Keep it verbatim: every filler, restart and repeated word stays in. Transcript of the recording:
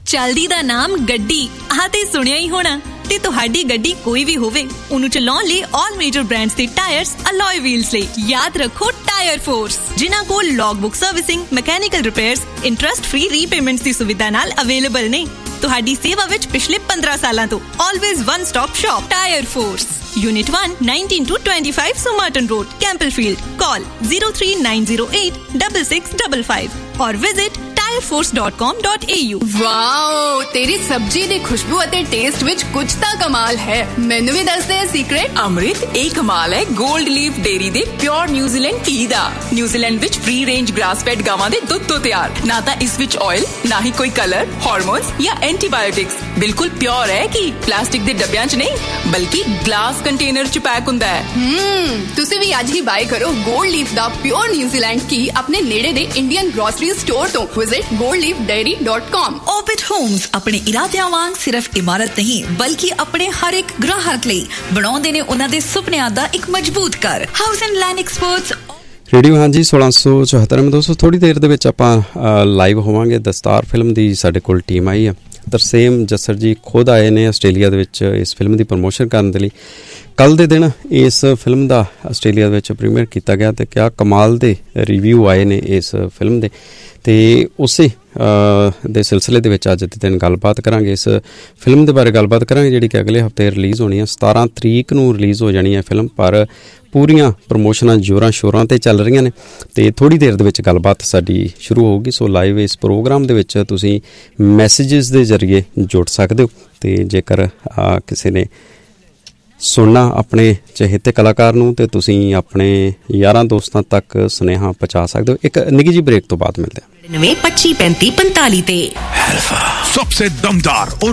चलदी दा नाम गड्डी आह ते सुनिया ही होना। ते तुहाडी गड्डी कोई भी होवे उन्हें चलाउण लई ऑल मेजर ब्रांड्स दे टायर्स अलॉय व्हील्स लई याद रखो टायर फोर्स, जिन्हां कोल log book servicing, mechanical repairs, interest free repayments दी सुविधा नाल अवेलेबल ने। तुहाडी सेवा विच पिछले पंद्रह सालां तो always one stop shop tyre force, unit one nineteen to twenty five सुमर्टन road, कैंपलफील्ड। Call zero three nine zero eight double six double five और visit tyre force dot com dot A you. Wow, तेरी सब्जी दी खुशबू अते test विच कुछ ता कमाल है। मैनू भी दस दे सीक्रेट। अमृत, एक कमाल है गोल्ड लीफ डेयरी दे प्योर न्यूजीलैंड घी दा। न्यूजीलैंड विच फ्री रेंज ग्रास फेड गावां दे दुध तो तैयार, ना ता इस विच ऑयल, ना ही कोई कलर, हार्मोन्स या एंटीबायोटिक्स। बिल्कुल प्योर है कि प्लास्टिक दे डब्बियां च नहीं बल्कि ग्लास कंटेनर च पैक हुंदा है। हम्म तुसी भी आज ही बाय करो गोल्ड लीफ दा प्योर न्यूजीलैंड घी अपने नेड़े दे इंडियन ग्रोसरी स्टोर तो। Visit gold leaf dairy dot com. Orbit Holmes अपने इरादियां वांग सिर्फ इमारत नहीं बल्कि अपने हर एक ग्राहक ਲਈ ਬਣਾਉਂਦੇ ਨੇ ਉਹਨਾਂ ਦੇ ਸੁਪਨਿਆਂ ਦਾ ਇੱਕ ਮਜ਼ਬੂਤ ਘਰ। House and land experts radio ਹਾਂਜੀ सोलह सौ चौहत्तर में दोस्तों थोड़ी देर ਦੇ ਵਿੱਚ ਆਪਾਂ ਲਾਈਵ ਹੋਵਾਂਗੇ। ਦਸਤਾਰ ਫਿਲਮ ਦੀ ਸਾਡੇ ਕੋਲ ਟੀਮ ਆਈ ਆ। ਤਰਸੇਮ ਜੱਸਰ ਜੀ ਖੁਦ ਆਏ ਨੇ ਆਸਟ੍ਰੇਲੀਆ ਦੇ ਵਿੱਚ ਇਸ ਫਿਲਮ ਦੀ ਪ੍ਰਮੋਸ਼ਨ ਕਰਨ ਦੇ ਲਈ। ਕੱਲ੍ਹ ਦੇ ਦਿਨ ਇਸ ਫਿਲਮ ਦਾ ਆਸਟ੍ਰੇਲੀਆ ਦੇ ਵਿੱਚ ਪ੍ਰੀਮੀਅਰ ਕੀਤਾ ਗਿਆ ਅਤੇ ਕਿਆ ਕਮਾਲ ਦੇ ਰਿਵਿਊ ਆਏ ਨੇ ਇਸ ਫਿਲਮ ਦੇ। ਅਤੇ ਉਸੇ ਦੇ ਸਿਲਸਿਲੇ ਦੇ ਵਿੱਚ ਅੱਜ ਦੇ ਦਿਨ ਗੱਲਬਾਤ ਕਰਾਂਗੇ। ਇਸ ਫਿਲਮ ਦੇ ਬਾਰੇ ਗੱਲਬਾਤ ਕਰਾਂਗੇ ਜਿਹੜੀ ਕਿ ਅਗਲੇ ਹਫ਼ਤੇ ਰਿਲੀਜ਼ ਹੋਣੀ ਹੈ। ਸਤਾਰਾਂ ਤਰੀਕ ਨੂੰ ਰਿਲੀਜ਼ ਹੋ ਜਾਣੀ ਹੈ ਫਿਲਮ, ਪਰ ਪੂਰੀਆਂ ਪ੍ਰਮੋਸ਼ਨਾਂ ਜ਼ੋਰਾਂ ਸ਼ੋਰਾਂ 'ਤੇ ਚੱਲ ਰਹੀਆਂ ਨੇ ਅਤੇ ਥੋੜ੍ਹੀ ਦੇਰ ਦੇ ਵਿੱਚ ਗੱਲਬਾਤ ਸਾਡੀ ਸ਼ੁਰੂ ਹੋਊਗੀ। ਸੋ ਲਾਈਵ ਇਸ ਪ੍ਰੋਗਰਾਮ ਦੇ ਵਿੱਚ ਤੁਸੀਂ ਮੈਸੇਜਿਸ ਦੇ ਜ਼ਰੀਏ ਜੁੜ ਸਕਦੇ ਹੋ ਅਤੇ ਜੇਕਰ ਕਿਸੇ ਨੇ ਸੁਣਨਾ ਆਪਣੇ ਚਹੇਤੇ ਕਲਾਕਾਰ ਨੂੰ ਤੇ ਤੁਸੀਂ ਆਪਣੇ ਯਾਰਾਂ ਦੋਸਤਾਂ ਤੱਕ ਸੁਨੇਹਾ ਪਹੁੰਚਾ ਸਕਦੇ ਹੋ। ਇੱਕ ਨਿੱਘੀ ਜਿਹੀ ਬ੍ਰੇਕ ਤੋਂ ਬਾਅਦ ਮਿਲਦੇ ਹਾਂ। पच्चीस पैंतीस पैंतालीस ते सबसे दमदार और